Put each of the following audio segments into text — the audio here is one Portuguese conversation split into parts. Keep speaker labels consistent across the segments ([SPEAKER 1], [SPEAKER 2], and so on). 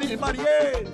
[SPEAKER 1] Feliz marinheiro!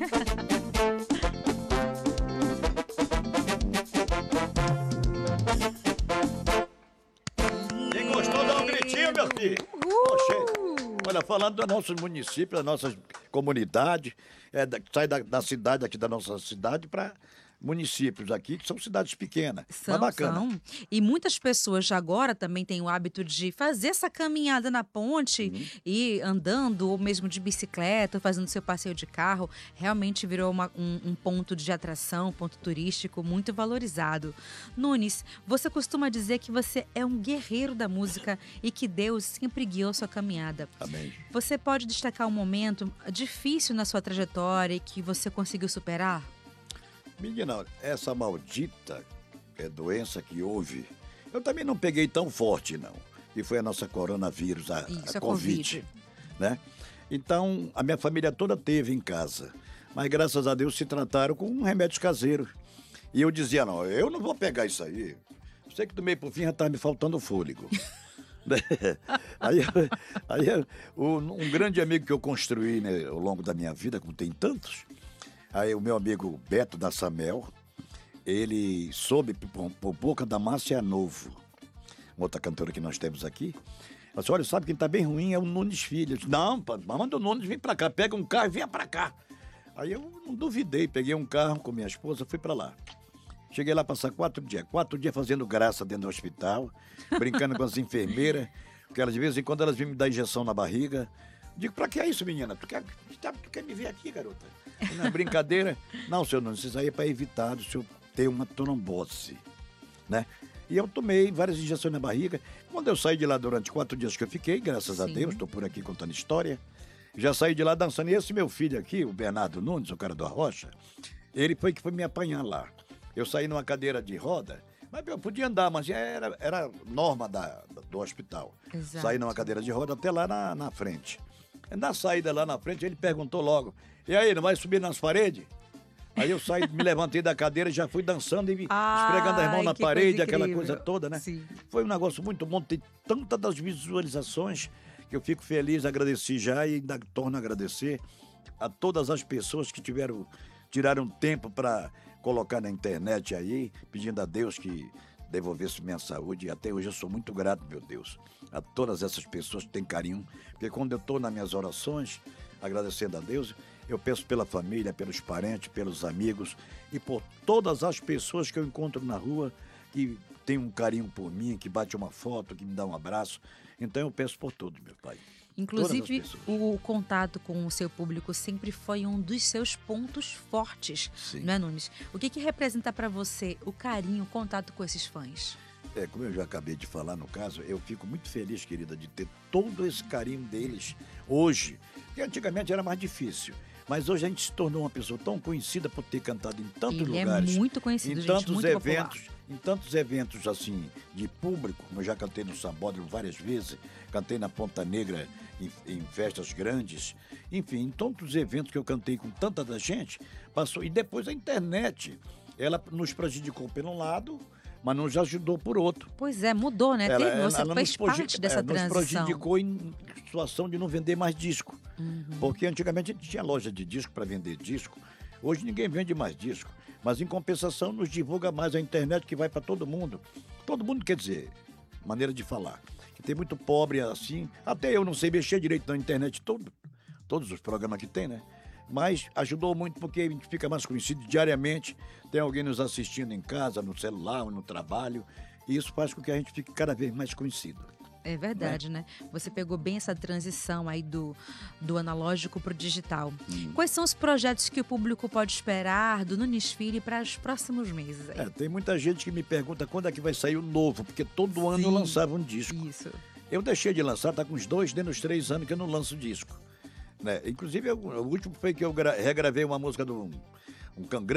[SPEAKER 1] Quem gostou, dá um gritinho, meu filho. Poxa, olha, falando do nosso município, da nossa comunidade, sai da cidade aqui, da nossa cidade, para municípios aqui, que são cidades pequenas. Mas bacana.
[SPEAKER 2] São. E muitas pessoas agora também têm o hábito de fazer essa caminhada na ponte e andando, ou mesmo de bicicleta, ou fazendo seu passeio de carro. Realmente virou um ponto de atração, um ponto turístico muito valorizado. Nunes, você costuma dizer que você é um guerreiro da música e que Deus sempre guiou sua caminhada.
[SPEAKER 1] Amém.
[SPEAKER 2] Você pode destacar um momento difícil na sua trajetória e que você conseguiu superar?
[SPEAKER 1] Menina, essa maldita doença que houve, eu também não peguei tão forte, não. Que foi a nossa coronavírus,
[SPEAKER 2] Isso,
[SPEAKER 1] a Covid, né? Então, a minha família toda teve em casa. Mas, graças a Deus, se trataram com um remédio caseiro. E eu dizia, não, eu não vou pegar isso aí. Sei que do meio pro fim já tá me faltando fôlego. Um grande amigo que eu construí, né, ao longo da minha vida, como tem tantos, aí o meu amigo Beto da Samel, ele soube por boca da Márcia Novo, outra cantora que nós temos aqui. Ela disse, olha, sabe quem tá bem ruim é o Nunes Filho. Eu disse, não, manda o Nunes vir pra cá, pega um carro e venha pra cá. Aí eu não duvidei, peguei um carro com minha esposa, fui pra lá. Cheguei lá passar 4 dias fazendo graça dentro do hospital, brincando com as enfermeiras, porque elas de vez em quando elas vinham me dar injeção na barriga. Digo, pra que é isso, menina? Tu quer me ver aqui, garota? Não é brincadeira? Não, senhor Nunes, isso aí é para evitar o senhor ter uma trombose, né? E eu tomei várias injeções na barriga. Quando eu saí de lá durante 4 dias que eu fiquei, graças a Deus, estou por aqui contando história, já saí de lá dançando. E esse meu filho aqui, o Bernardo Nunes, o cara do Arrocha, ele foi que foi me apanhar lá. Eu saí numa cadeira de roda, mas eu podia andar, mas era norma do hospital.
[SPEAKER 2] Exato.
[SPEAKER 1] Saí numa cadeira de roda até lá na frente. Na saída lá na frente, ele perguntou logo, e aí, não vai subir nas paredes? Aí eu saí, me levantei da cadeira, já fui dançando e esfregando as mãos na parede, aquela coisa toda, né?
[SPEAKER 2] Sim.
[SPEAKER 1] Foi um negócio muito bom, tem tantas das visualizações que eu fico feliz, agradeci já e ainda torno a agradecer a todas as pessoas que tiraram tempo para colocar na internet aí, pedindo a Deus que devolvesse minha saúde. E até hoje eu sou muito grato, meu Deus, a todas essas pessoas que têm carinho, porque quando eu estou nas minhas orações, agradecendo a Deus, eu peço pela família, pelos parentes, pelos amigos e por todas as pessoas que eu encontro na rua que tem um carinho por mim, que bate uma foto, que me dá um abraço. Então eu peço por todos, meu pai.
[SPEAKER 2] Inclusive, o contato com o seu público sempre foi um dos seus pontos fortes,
[SPEAKER 1] Sim.
[SPEAKER 2] Não é, Nunes? O que representa para você o carinho, o contato com esses fãs?
[SPEAKER 1] Como eu já acabei de falar no caso, eu fico muito feliz, querida, de ter todo esse carinho deles hoje, porque antigamente era mais difícil. Mas hoje a gente se tornou uma pessoa tão conhecida por ter cantado em tantos lugares.
[SPEAKER 2] É muito conhecido,
[SPEAKER 1] em
[SPEAKER 2] gente,
[SPEAKER 1] tantos
[SPEAKER 2] muito
[SPEAKER 1] eventos,
[SPEAKER 2] popular.
[SPEAKER 1] em tantos eventos assim de público, como eu já cantei no Sambódromo várias vezes, cantei na Ponta Negra em festas grandes, enfim, em tantos eventos que eu cantei com tanta da gente, passou. E depois a internet, ela nos prejudicou por um lado, mas nos ajudou por outro.
[SPEAKER 2] Pois é, mudou, né? Você fez parte dessa
[SPEAKER 1] nos
[SPEAKER 2] transição.
[SPEAKER 1] prejudicou em situação de não vender mais disco. Porque antigamente a gente tinha loja de disco para vender disco. Hoje ninguém vende mais disco. Mas em compensação nos divulga mais a internet, que vai para todo mundo. Todo mundo, quer dizer, maneira de falar. Que tem muito pobre assim. Até eu não sei mexer direito na internet todos os programas que tem, né? Mas ajudou muito porque a gente fica mais conhecido diariamente. Tem alguém nos assistindo em casa, no celular, no trabalho. E isso faz com que a gente fique cada vez mais conhecido.
[SPEAKER 2] É verdade, né? Você pegou bem essa transição aí do analógico para o digital. Quais são os projetos que o público pode esperar do Nunes Filho para os próximos meses? Aí?
[SPEAKER 1] Tem muita gente que me pergunta quando é que vai sair o novo, porque todo ano eu lançava um disco.
[SPEAKER 2] Isso.
[SPEAKER 1] Eu deixei de lançar, tá com uns 2, dentro dos 3 anos que eu não lanço disco. Né? Inclusive, o último foi que eu regravei uma música de um grande